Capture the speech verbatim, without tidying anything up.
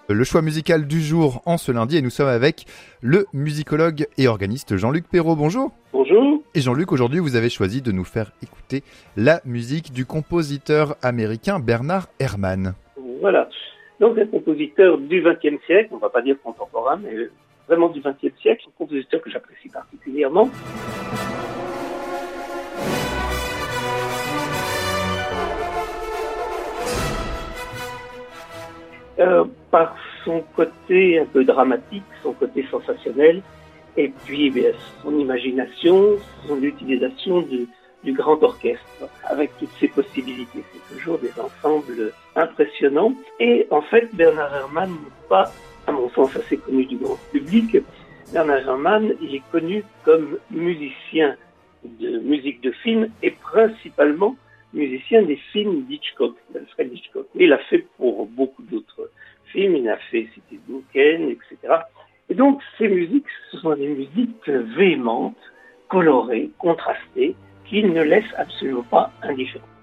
Le choix musical du jour en ce lundi et nous sommes avec le musicologue et organiste Jean-Luc Perrault. Bonjour. Bonjour. Et Jean-Luc, aujourd'hui vous avez choisi de nous faire écouter la musique du compositeur américain Bernard Herrmann. Voilà, donc un compositeur du vingtième siècle, on ne va pas dire contemporain, mais vraiment du vingtième siècle, un compositeur que j'apprécie particulièrement. Euh, par son côté un peu dramatique, son côté sensationnel, et puis bien, son imagination, son utilisation du, du grand orchestre, avec toutes ses possibilités. C'est toujours des ensembles impressionnants. Et en fait, Bernard Herrmann n'est pas, à mon sens, assez connu du grand public. Bernard Herrmann, il est connu comme musicien de musique de film et principalement musicien des films d'Hitchcock, d'Alfred Hitchcock. Il a fait pour beaucoup d'autres films, il a fait Citizen Kane, et cetera. Et donc, ces musiques, ce sont des musiques véhémentes, colorées, contrastées, qui ne laissent absolument pas indifférents.